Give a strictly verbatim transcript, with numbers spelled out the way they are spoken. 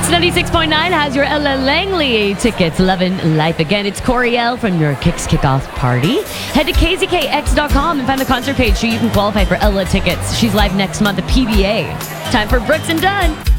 ninety-six point nine has your Ella Langley tickets. Loving life again. It's Coriel from your Kicks Kickoff Party. Head to K Z K X dot com and find the concert page so you can qualify for Ella tickets. She's live next month at P B A. Time for Brooks and Dunn.